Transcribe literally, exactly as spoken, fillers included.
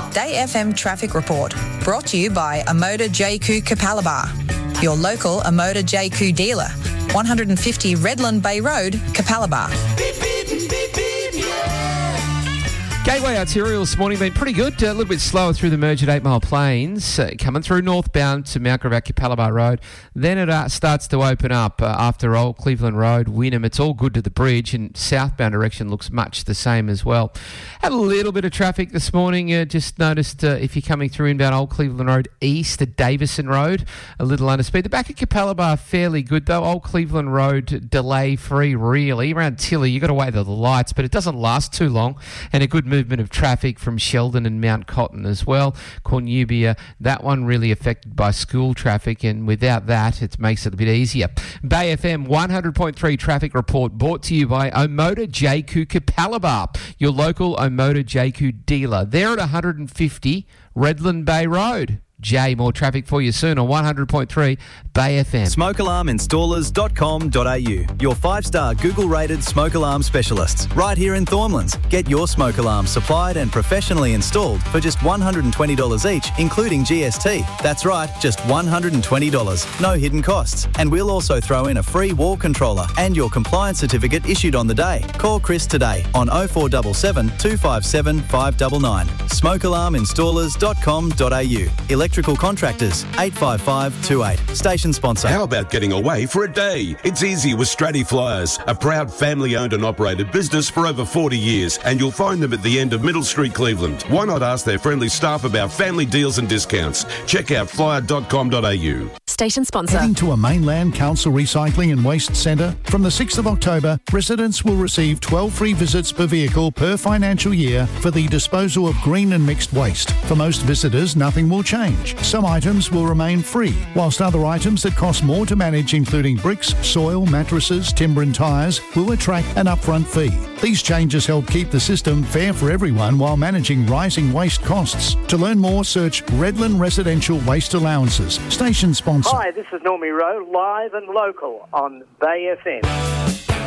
Day F M Traffic Report, brought to you by Amoda J Q Capalaba, your local Amoda J Q dealer, one fifty Redland Bay Road, Capalaba. Gateway Arterial this morning been pretty good. Uh, a little bit slower through the merge at Eight Mile Plains, uh, coming through northbound to Mount Gravatt Capalaba Road. Then it uh, starts to open up uh, after Old Cleveland Road, Wynnum. It's all good to the bridge, and southbound direction looks much the same as well. Had a little bit of traffic this morning. Uh, just noticed uh, if you're coming through inbound Old Cleveland Road east at Davison Road, a little under speed. The back of Capalaba fairly good though. Old Cleveland Road delay free really. Around Tilly you got to wait for the lights, but it doesn't last too long, and a good movement of traffic from Sheldon and Mount Cotton as well. Cornubia, that one really affected by school traffic, and without that it makes it a bit easier. Bay F M one hundred point three traffic report brought to you by Omoda J Q Capalaba, your local Omoda J Q dealer. They're at one fifty Redland Bay Road. Jay, more traffic for you soon on one hundred point three Bay F M. smoke alarm installers dot com dot a u, your five-star Google-rated smoke alarm specialists, right here in Thornlands. Get your smoke alarm supplied and professionally installed for just one hundred twenty dollars each, including G S T. That's right, just one hundred twenty dollars, no hidden costs. And we'll also throw in a free wall controller and your compliance certificate issued on the day. Call Chris today on oh four seven seven, two five seven, five nine nine. smoke alarm installers dot com dot a u. Electrical contractors, eight five five two eight. Station sponsor. How about getting away for a day? It's easy with Stratty Flyers, a proud family-owned and operated business for over forty years, and you'll find them at the end of Middle Street, Cleveland. Why not ask their friendly staff about family deals and discounts? Check out flyer dot com dot a u. Station sponsor. Heading to a Mainland Council Recycling and Waste Centre? From the sixth of October, residents will receive twelve free visits per vehicle per financial year for the disposal of green and mixed waste. For most visitors, nothing will change. Some items will remain free, whilst other items that cost more to manage, including bricks, soil, mattresses, timber and tyres, will attract an upfront fee. These changes help keep the system fair for everyone while managing rising waste costs. To learn more, search Redland Residential Waste Allowances. Station sponsor. Hi, this is Normie Rowe, live and local on Bay F M.